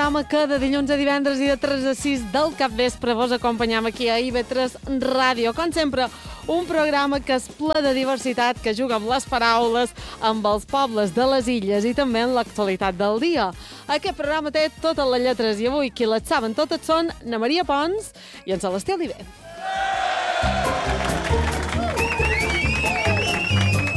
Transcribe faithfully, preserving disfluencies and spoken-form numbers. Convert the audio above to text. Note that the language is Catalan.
programa que de dilluns a divendres i de tres a sis del capvespre vos acompanyam aquí a I V tres Ràdio. Com sempre, un programa que és ple de diversitat, que juga amb les paraules, amb els pobles de les illes i també en l'actualitat del dia. Aquest programa té totes les lletres i avui qui les saben totes són na Maria Pons i en Celestí Oliver.